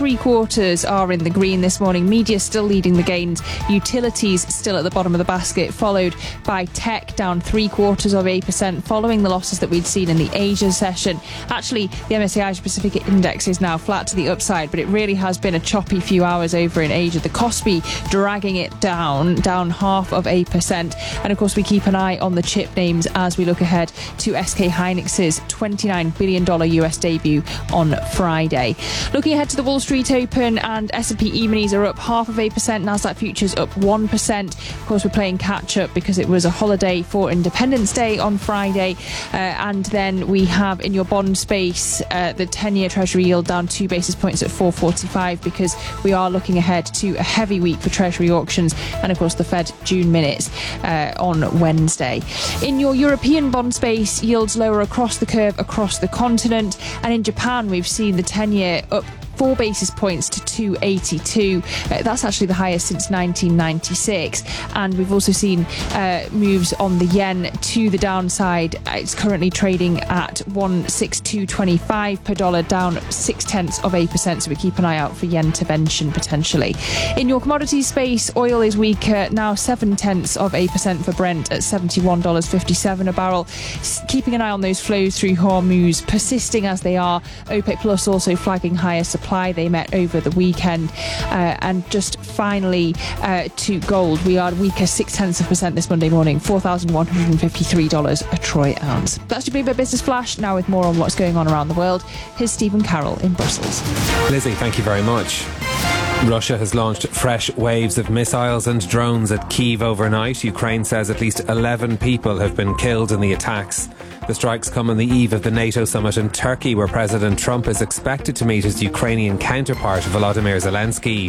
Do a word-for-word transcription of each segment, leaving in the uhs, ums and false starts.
three quarters are in the green this morning. Media still leading the gains. Utilities still at the bottom of the basket, followed by tech down three quarters of a percent, following the losses that we'd seen in the Asia session. Actually, the M S C I Asia Pacific Index is now flat to the upside, but it really has been a choppy few hours over in Asia. The Kospi dragging it down, down half of a percent. And of course, we keep an eye on the chip names as we look ahead to S K Hynix's twenty-nine billion dollars U S debut on Friday. Looking ahead to the Wall Street Open, and S and P E-minis are up half of a percent, Nasdaq futures up one percent. Of course, we're playing catch up because it was a holiday for Independence Day on Friday. Uh, and then we have in your bond space uh, the ten-year Treasury yield down two basis points at four forty-five, because we are looking ahead to a heavy week for Treasury auctions, and of course the Fed June minutes uh, on Wednesday. In your European bond space, yields lower across the curve across the continent, and in Japan we've seen the ten-year up four basis points to two eighty-two. Uh, that's actually the highest since nineteen ninety-six. And we've also seen uh, moves on the yen to the downside. It's currently trading at one sixty-two twenty-five per dollar, down six tenths of a percent. So we keep an eye out for yen intervention potentially. In your commodities space, oil is weaker, now seven tenths of a percent for Brent at seventy-one dollars fifty-seven a barrel. Keeping an eye on those flows through Hormuz, persisting as they are. OPEC Plus also flagging higher supply. They met over the weekend. Uh, and just finally uh, to gold, we are weaker six tenths of a percent this Monday morning, four thousand one hundred fifty-three dollars a troy ounce. That's your Bloomberg Business Flash. Now with more on what's going on around the world, here's Stephen Carroll in Brussels. Lizzie, thank you very much. Russia has launched fresh waves of missiles and drones at Kyiv overnight. Ukraine says at least eleven people have been killed in the attacks. The strikes come on the eve of the NATO summit in Turkey, where President Trump is expected to meet his Ukrainian counterpart, Volodymyr Zelensky.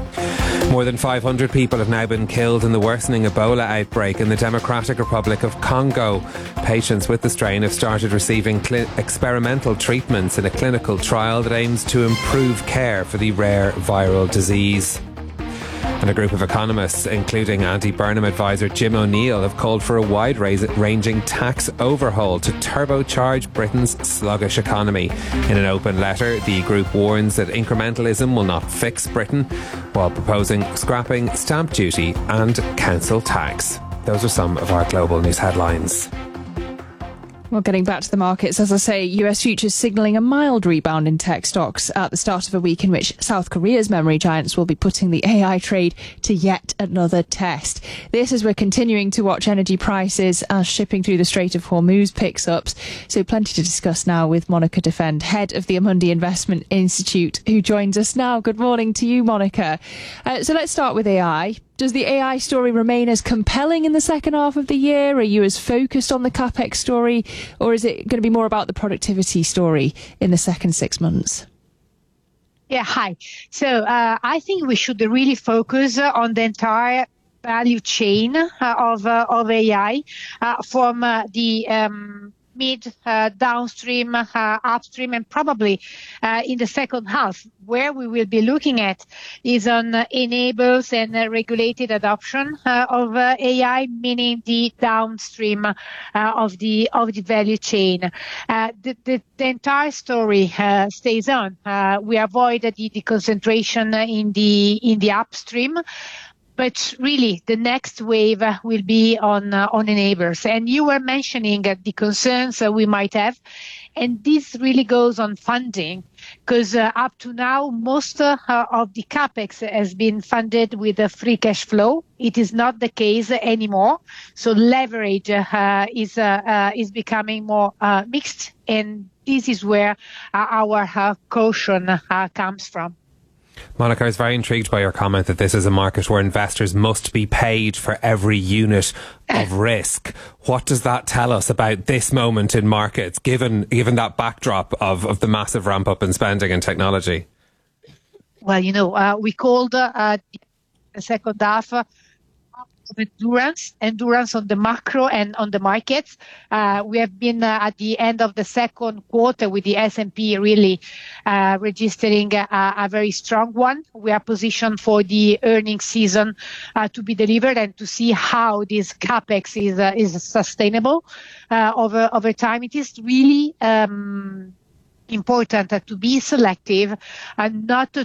More than five hundred people have now been killed in the worsening Ebola outbreak in the Democratic Republic of Congo. Patients with the strain have started receiving cl- experimental treatments in a clinical trial that aims to improve care for the rare viral disease. And a group of economists, including anti-Burnham advisor Jim O'Neill, have called for a wide-ranging tax overhaul to turbocharge Britain's sluggish economy. In an open letter, the group warns that incrementalism will not fix Britain, while proposing scrapping stamp duty and council tax. Those are some of our global news headlines. Well, getting back to the markets, as I say, U S futures signalling a mild rebound in tech stocks at the start of a week in which South Korea's memory giants will be putting the A I trade to yet another test. This as we're continuing to watch energy prices as shipping through the Strait of Hormuz picks up. So plenty to discuss now with Monica Defend, head of the Amundi Investment Institute, who joins us now. Good morning to you, Monica. Uh, so let's start with A I. Does the A I story remain as compelling in the second half of the year? Are you as focused on the CapEx story, or is it going to be more about the productivity story in the second six months? Yeah, hi. So uh, I think we should really focus on the entire value chain uh, of uh, of A I, uh, from uh, the um, mid, uh, downstream, uh, upstream, and probably uh, in the second half, where we will be looking at is on uh, enables and uh, regulated adoption uh, of uh, A I, meaning the downstream uh, of the of the value chain. Uh, the, the, the entire story uh, stays on. Uh, we avoid the, the concentration in the in the upstream. But really, the next wave uh, will be on uh, on enablers. And you were mentioning uh, the concerns uh, we might have. And this really goes on funding, because uh, up to now, most uh, of the CapEx has been funded with a free cash flow. It is not the case anymore. So leverage uh, is uh, uh, is becoming more uh, mixed. And this is where uh, our uh, caution uh, comes from. Monica, I was very intrigued by your comment that this is a market where investors must be paid for every unit of risk. What does that tell us about this moment in markets, given given that backdrop of, of the massive ramp up in spending and technology? Well, you know, uh, we called uh, the second half uh, of endurance, endurance on the macro and on the markets. Uh, we have been uh, at the end of the second quarter with the S and P really uh, registering a, a very strong one. We are positioned for the earnings season uh, to be delivered and to see how this CapEx is uh, is sustainable uh, over over time. It is really um, important uh, to be selective and not to